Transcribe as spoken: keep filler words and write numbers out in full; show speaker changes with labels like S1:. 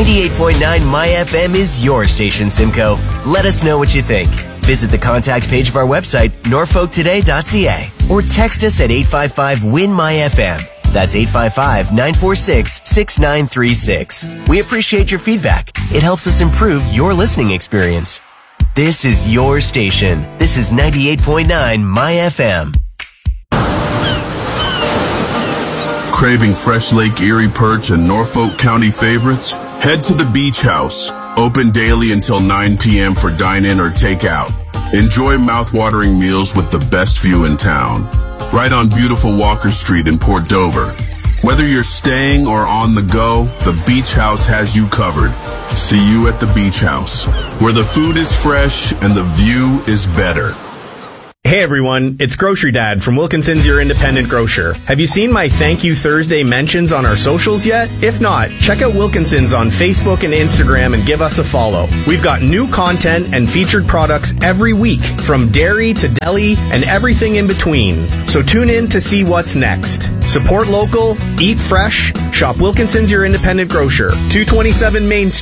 S1: ninety-eight point nine My F M is your station, Simcoe. Let us know what you think. Visit the contact page of our website, norfolk today dot c a, or text us at eight five five, W I N, M Y F M. That's eight five five, nine four six, six nine three six. We appreciate your feedback. It helps us improve your listening experience. This is your station. This is ninety-eight point nine My F M.
S2: Craving fresh Lake Erie perch and Norfolk County favorites? Head to the Beach House. Open daily until nine p.m. for dine-in or takeout. Enjoy mouth-watering meals with the best view in town. Right on beautiful Walker Street in Port Dover. Whether you're staying or on the go, the Beach House has you covered. See you at the Beach House, where the food is fresh and the view is better.
S3: Hey everyone, it's Grocery Dad from Wilkinson's Your Independent Grocer. Have you seen my Thank You Thursday mentions on our socials yet? If not, check out Wilkinson's on Facebook and Instagram and give us a follow. We've got new content and featured products every week, from dairy to deli and everything in between. So tune in to see what's next. Support local, eat fresh, shop Wilkinson's Your Independent Grocer, two twenty-seven Main Street.